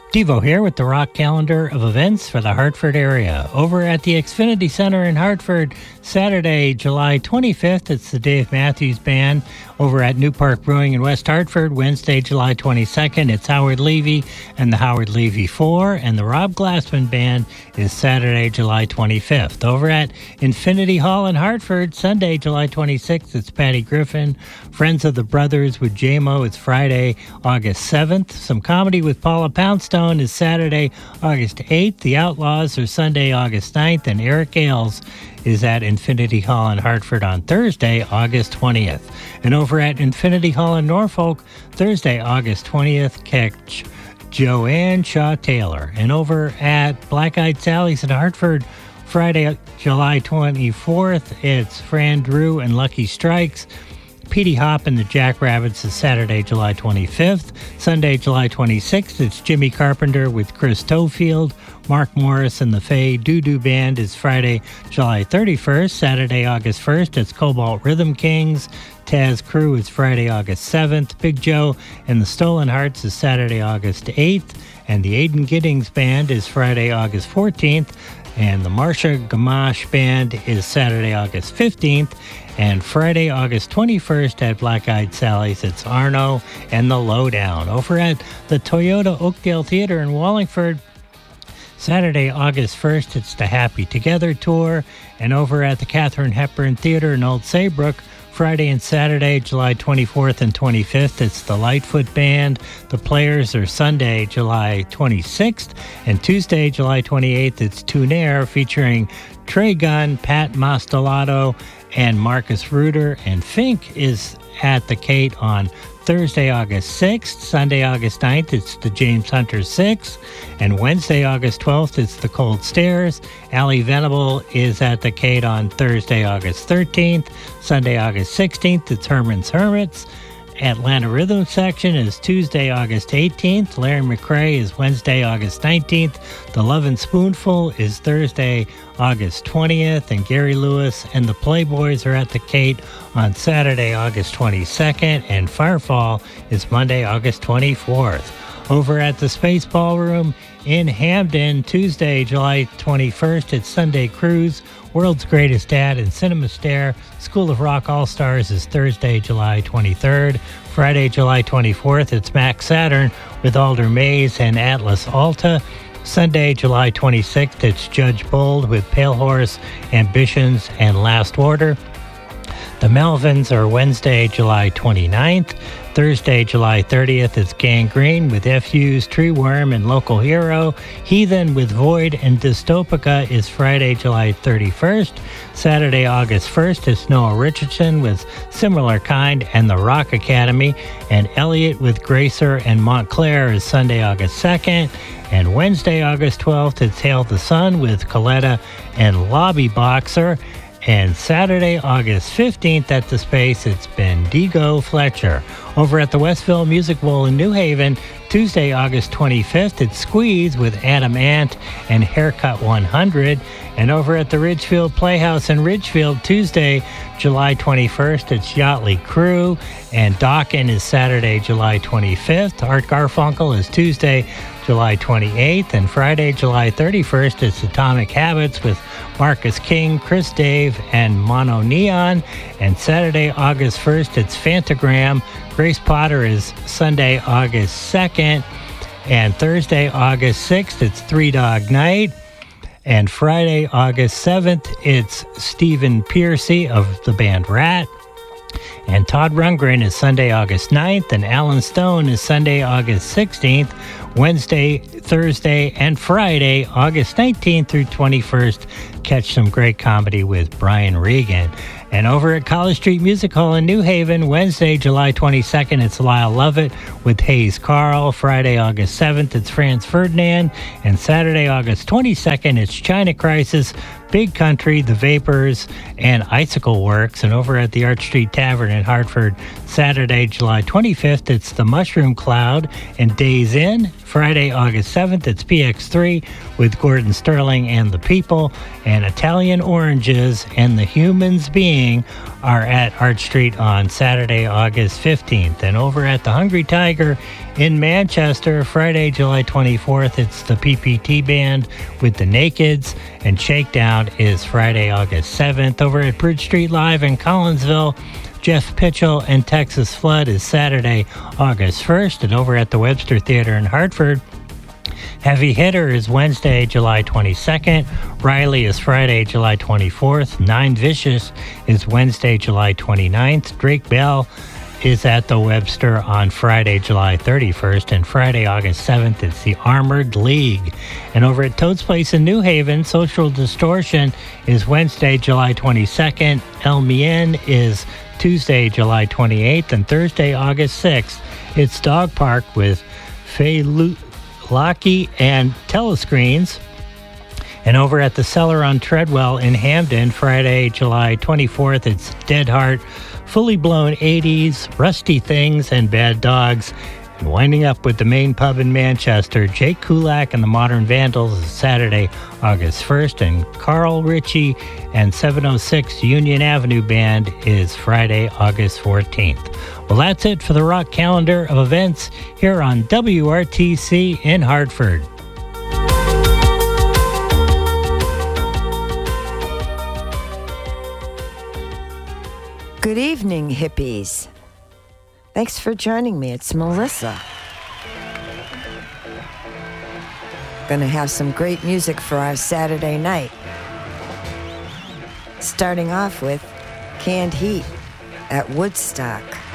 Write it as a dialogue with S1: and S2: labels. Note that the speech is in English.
S1: Devo here with the rock calendar of events for the Hartford area. Over at the Xfinity Center in Hartford, Saturday, July 25th, it's the Dave Matthews Band. Over at New Park Brewing in West Hartford, Wednesday, July 22nd, it's Howard Levy and the Howard Levy 4, and the Rob Glassman Band is Saturday, July 25th. Over at Infinity Hall in Hartford, Sunday, July 26th, it's Patty Griffin. Friends of the Brothers with J-Mo, it's Friday, August 7th. Some comedy with Paula Poundstone is Saturday, August 8th. The Outlaws are Sunday, August 9th, and Eric Ailes is at Infinity Hall in Hartford on Thursday, August 20th. And over at Infinity Hall in Norfolk, Thursday, August 20th, catch Joanne Shaw Taylor. And over at Black Eyed Sally's in Hartford, Friday, July 24th, it's Fran Drew and Lucky Strikes. Petey Hop and the Jackrabbits is Saturday, July 25th. Sunday, July 26th, it's Jimmy Carpenter with Chris Tofield. Mark Morris and the Faye Doo-Doo Band is Friday, July 31st. Saturday, August 1st, it's Cobalt Rhythm Kings. Taz Crew is Friday, August 7th. Big Joe and the Stolen Hearts is Saturday, August 8th. And the Aiden Giddings Band is Friday, August 14th. And the Marsha Gamache Band is Saturday, August 15th. And Friday, August 21st at Black Eyed Sally's, it's Arno and the Lowdown. Over at the Toyota Oakdale Theater in Wallingford, Saturday, August 1st, it's the Happy Together Tour. And over at the Katharine Hepburn Theater in Old Saybrook, Friday and Saturday, July 24th and 25th, it's the Lightfoot Band. The Players are Sunday, July 26th. And Tuesday, July 28th, it's Tunair featuring Trey Gunn, Pat Mastelato, and Marcus Reuter. And Fink is at the Kate on Thursday, August 6th. Sunday, August 9th, it's the James Hunter 6. And Wednesday, August 12th, it's the Cold Stairs. Allie Venable is at the Kate on Thursday, August 13th. Sunday, August 16th, it's Herman's Hermits. Atlanta Rhythm Section is Tuesday, August 18th. Larry McRae is Wednesday, August 19th. The Love and Spoonful is Thursday, August 20th. And Gary Lewis and the Playboys are at the Kate on Saturday, August 22nd. And Firefall is Monday, August 24th. Over at the Space Ballroom in Hamden, Tuesday, July 21st, it's Sunday Cruise, World's Greatest Dad, and Cinema Stare. School of Rock All-Stars is Thursday, July 23rd. Friday, July 24th, it's Max Saturn with Alder Mays and Atlas Alta. Sunday, July 26th, it's Judge Bold with Pale Horse, Ambitions, and Last Order. The Melvins are Wednesday, July 29th. Thursday, July 30th, it's Gangrene with F.U.'s Tree Worm and Local Hero. Heathen with Void and Dystopica is Friday, July 31st. Saturday, August 1st, it's Noah Richardson with Similar Kind and the Rock Academy. And Elliot with Gracer and Montclair is Sunday, August 2nd. And Wednesday, August 12th, it's Hail the Sun with Coletta and Lobby Boxer. And Saturday, August 15th at the Space, it's Bendigo Fletcher. Over at the Westville Music Bowl in New Haven, Tuesday, August 25th, it's Squeeze with Adam Ant and Haircut 100. And over at the Ridgefield Playhouse in Ridgefield, Tuesday, July 21st, it's Yachtly Crew. And Dawkin is Saturday, July 25th. Art Garfunkel is Tuesday, July 28th. And Friday, July 31st, it's Atomic Habits with Marcus King, Chris Dave, and Mono Neon. And Saturday, August 1st, it's Fantagram. Grace Potter is Sunday, August 2nd. And Thursday, August 6th, it's Three Dog Night. And Friday, August 7th, it's Stephen Piercy of the band Rat. And Todd Rundgren is Sunday, August 9th. And Alan Stone is Sunday, August 16th. Wednesday, Thursday, and Friday, August 19th through 21st, catch some great comedy with Brian Regan. And over at College Street Music Hall in New Haven, Wednesday, July 22nd, it's Lyle Lovett with Hayes Carl. Friday, August 7th, it's Franz Ferdinand. And Saturday, August 22nd, it's China Crisis, Big Country, The Vapors, and Icicle Works. And over at the Arch Street Tavern in Hartford, Saturday, July 25th, it's The Mushroom Cloud and Days In. Friday, August 7th, it's PX3 with Gordon Sterling and The People. And Italian Oranges and The Humans Being are at Arch Street on Saturday, August 15th. And over at the Hungry Tiger In Manchester, Friday, July 24th, it's the PPT Band with the Nakeds, and Shakedown is Friday, August 7th. Over at Bridge Street Live in Collinsville, Jeff Pitchell and Texas Flood is Saturday, August 1st, and over at the Webster Theater in Hartford, Heavy Hitter is Wednesday, July 22nd. Riley is Friday, July 24th. Nine Vicious is Wednesday, July 29th. Drake Bell is at the Webster on Friday, July 31st. And Friday, August 7th, it's the Armored League. And over at Toad's Place in New Haven, Social Distortion is Wednesday, July 22nd. El Mien is Tuesday, July 28th. And Thursday, August 6th, it's Dog Park with Faye Locky and Telescreens. And over at the Cellar on Treadwell in Hamden, Friday, July 24th, it's Dead Heart, Fully Blown 80s, Rusty Things, and Bad Dogs. And winding up with the main pub in Manchester, Jake Kulak and the Modern Vandals is Saturday, August 1st, and Carl Ritchie and 706 Union Avenue Band is Friday, August 14th. Well, that's it for the rock calendar of events here on WRTC in Hartford.
S2: Good evening, hippies. Thanks for joining me. It's Melissa. Gonna have some great music for our Saturday night. Starting off with Canned Heat at Woodstock.